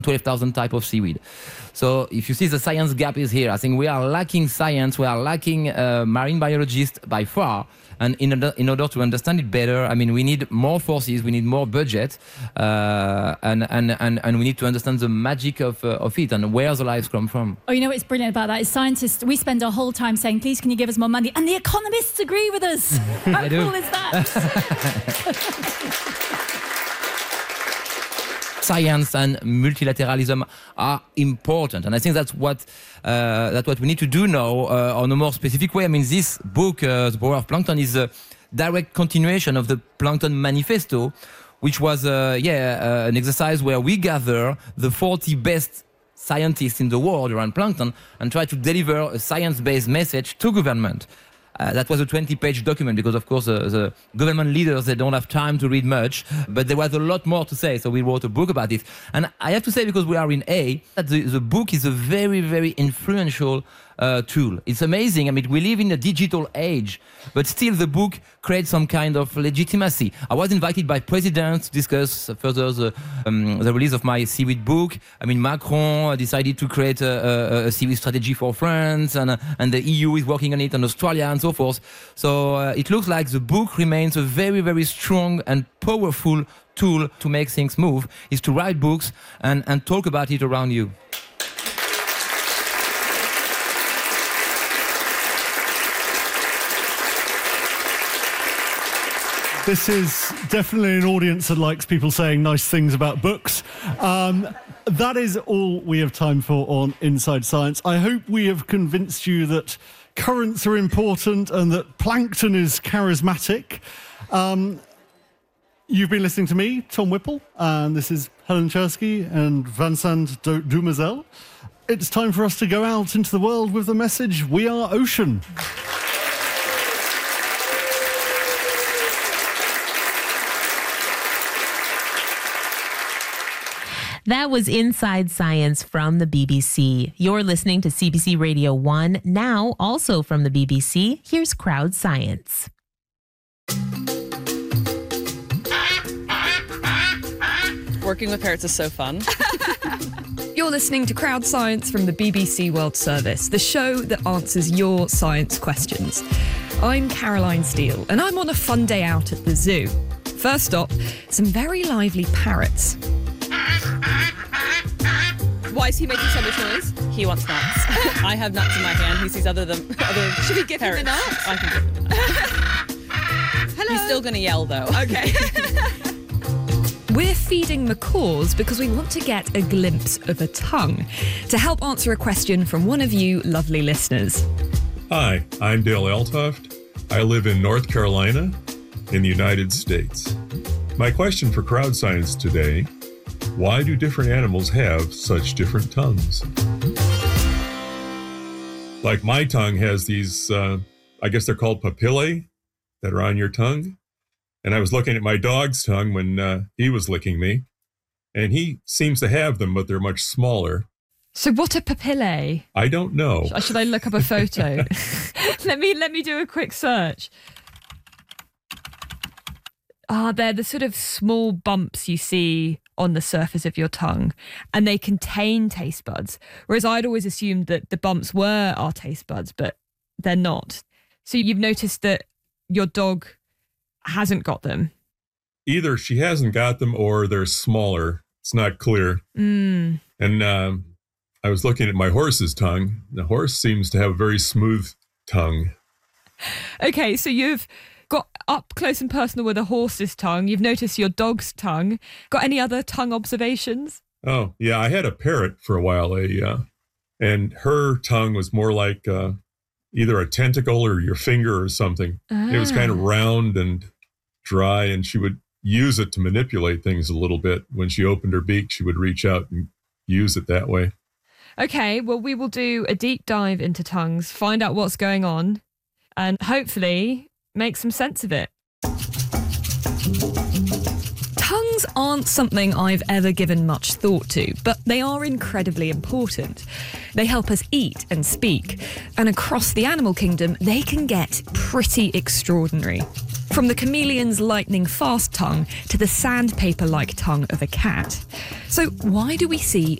12,000 type of seaweed. So if you see the science gap is here, I think we are lacking science, we are lacking marine biologists by far. And in order to understand it better, I mean, we need more forces, we need more budget, and we need to understand the magic of it and where the lives come from. Oh, you know what's brilliant about that is scientists, we spend our whole time saying, please, can you give us more money? And the economists agree with us. How cool is that? Science and multilateralism are important, and I think that's what we need to do now on a more specific way. I mean, this book, The Power of Plankton, is a direct continuation of the Plankton Manifesto, which was an exercise where we gather the 40 best scientists in the world around plankton and try to deliver a science-based message to government. That was a 20-page document because, of course, the government leaders, they don't have time to read much, but there was a lot more to say, so we wrote a book about it. And I have to say, because we are in A, that the book is a very, very influential tool. It's amazing. I mean, we live in a digital age, but still the book creates some kind of legitimacy. I was invited by presidents to discuss further the release of my seaweed book. I mean, Macron decided to create a seaweed strategy for France, and the EU is working on it, and Australia, and so forth. So it looks like the book remains a very, very strong and powerful tool to make things move, is to write books and talk about it around you. This is definitely an audience that likes people saying nice things about books. That is all we have time for on Inside Science. I hope we have convinced you that currents are important and that plankton is charismatic. You've been listening to me, Tom Whipple, and this is Helen Czerski and Vincent Dumazel. It's time for us to go out into the world with the message, we are ocean. That was Inside Science from the BBC. You're listening to CBC Radio 1, now also from the BBC. Here's Crowd Science. Working with parrots is so fun. You're listening to Crowd Science from the BBC World Service, the show that answers your science questions. I'm Caroline Steele, and I'm on a fun day out at the zoo. First stop, some very lively parrots. Why is he making so much noise? He wants nuts. I have nuts in my hand. He sees other Should we give him the nuts? I can give him the nuts. Hello. He's still going to yell, though. Okay. We're feeding macaws because we want to get a glimpse of a tongue to help answer a question from one of you lovely listeners. Hi, I'm Dale Altoft. I live in North Carolina in the United States. My question for Crowd Science today: why do different animals have such different tongues? Like my tongue has these, I guess they're called papillae that are on your tongue. And I was looking at my dog's tongue when he was licking me, and he seems to have them, but they're much smaller. So what are papillae? I don't know. Should I look up a photo? Let me do a quick search. They're the sort of small bumps you see on the surface of your tongue, and they contain taste buds. Whereas I'd always assumed that the bumps were our taste buds, but they're not. So you've noticed that your dog hasn't got them? Either she hasn't got them or they're smaller. It's not clear. And I was looking at my horse's tongue. The horse seems to have a very smooth tongue. Okay, so you've got up close and personal with a horse's tongue. You've noticed your dog's tongue. Got any other tongue observations? Oh, yeah, I had a parrot for a while, and her tongue was more like either a tentacle or your finger or something. It was kind of round and dry, and she would use it to manipulate things a little bit. When she opened her beak, she would reach out and use it that way. Okay, well, we will do a deep dive into tongues, find out what's going on, and hopefully make some sense of it. Tongues aren't something I've ever given much thought to, but they are incredibly important. They help us eat and speak, and across the animal kingdom, they can get pretty extraordinary. from the chameleon's lightning-fast tongue to the sandpaper-like tongue of a cat. So why do we see